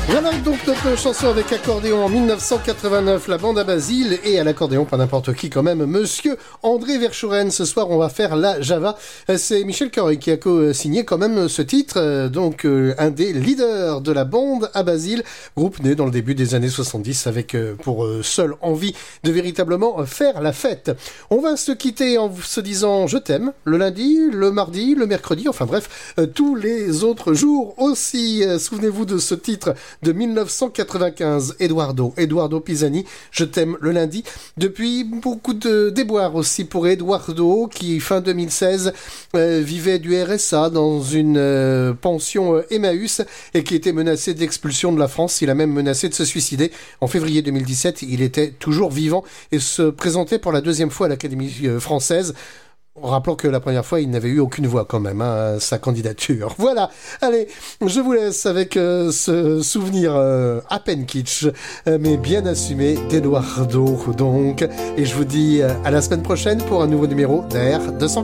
Voilà donc notre chanson avec accordéon en 1989, la bande à Basile, et à l'accordéon, pas n'importe qui quand même, monsieur André Verschuren. Ce soir, on va faire la Java. C'est Michel Corey qui a co-signé quand même ce titre, donc un des leaders de la bande à Basile, groupe né dans le début des années 70 avec pour seule envie de véritablement faire la fête. On va se quitter en se disant je t'aime le lundi, le mardi, le mercredi, enfin bref, tous les autres jours aussi. Souvenez-vous de ce titre de 1995, Eduardo Pisani, je t'aime le lundi. Depuis, beaucoup de déboires aussi pour Eduardo, qui fin 2016 vivait du RSA dans une pension Emmaüs et qui était menacé d'expulsion de la France. Il a même menacé de se suicider. En février 2017, il était toujours vivant et se présentait pour la deuxième fois à l'Académie française. Rappelons que la première fois, il n'avait eu aucune voix quand même, sa candidature. Voilà, allez, je vous laisse avec ce souvenir à peine kitsch, mais bien assumé d'Eduardo, donc. Et je vous dis à la semaine prochaine pour un nouveau numéro d'AR 240.